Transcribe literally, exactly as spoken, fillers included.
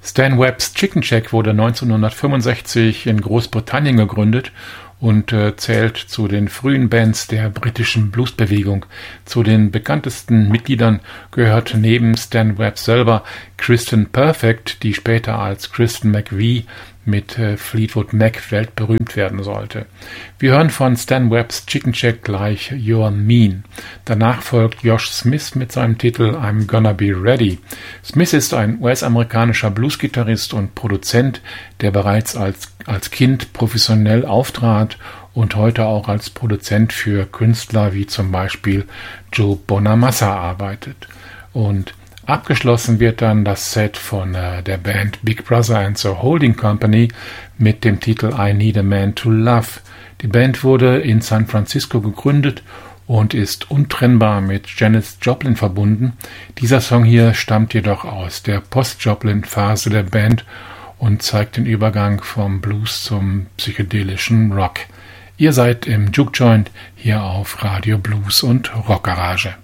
Stan Webb's Chicken Shack wurde neunzehnhundertfünfundsechzig in Großbritannien gegründet und äh, zählt zu den frühen Bands der britischen Bluesbewegung. Zu den bekanntesten Mitgliedern gehört neben Stan Webb selber Kristen Perfect, die später als Kristen McVie mit äh, Fleetwood Mac weltberühmt werden sollte. Wir hören von Stan Webb's Chicken Shack gleich You're Mean. Danach folgt Josh Smith mit seinem Titel I'm Gonna Be Ready. Smith ist ein U S-amerikanischer Bluesgitarrist und Produzent, der bereits als, als Kind professionell auftrat und heute auch als Produzent für Künstler wie zum Beispiel Joe Bonamassa arbeitet. Und abgeschlossen wird dann das Set von äh, der Band Big Brother and the Holding Company mit dem Titel I Need a Man to Love. Die Band wurde in San Francisco gegründet und ist untrennbar mit Janis Joplin verbunden. Dieser Song hier stammt jedoch aus der Post-Joplin-Phase der Band und zeigt den Übergang vom Blues zum psychedelischen Rock. Ihr seid im Juke Joint hier auf Radio Blues und Rock Garage.